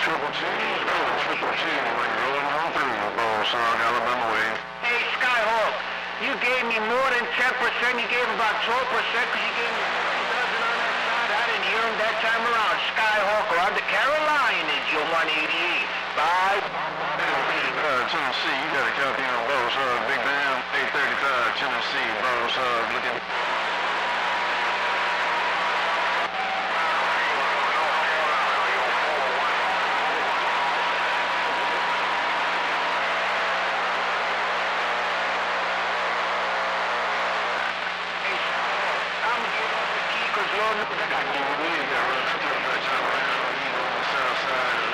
Triple T, Triple T, when you're rolling on through, Ball Song, Alabama way. Hey, Skyhawk, you gave me more than 10%. You gave about 12% because you gave me 2,000 on that side. I didn't hear him that time around. Skyhawk around the Carolinas, you're 188. Bye. Tennessee, you got a copy on Ball Song, Big Bam, 835, Tennessee, Ball Song, looking. I can't believe that. Right, still got time around, on the south side.